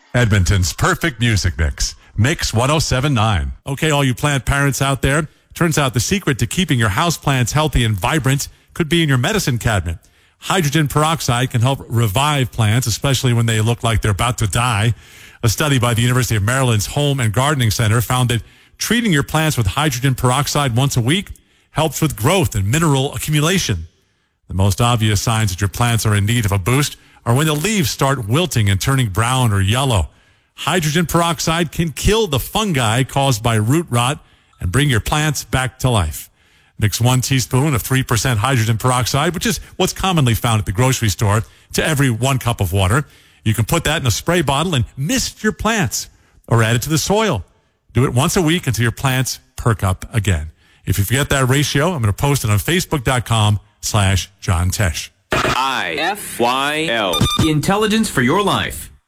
Edmonton's perfect music mix. Mix 1079. Okay, all you plant parents out there, turns out the secret to keeping your houseplants healthy and vibrant could be in your medicine cabinet. Hydrogen peroxide can help revive plants, especially when they look like they're about to die. A study by the University of Maryland's Home and Gardening Center found that treating your plants with hydrogen peroxide once a week helps with growth and mineral accumulation. The most obvious signs that your plants are in need of a boost are when the leaves start wilting and turning brown or yellow. Hydrogen peroxide can kill the fungi caused by root rot and bring your plants back to life. Mix 1 teaspoon of 3% hydrogen peroxide, which is what's commonly found at the grocery store, to every 1 cup of water. You can put that in a spray bottle and mist your plants or add it to the soil. Do it once a week until your plants perk up again. If you forget that ratio, I'm going to post it on Facebook.com/John Tesh. IFYL. Intelligence for your life.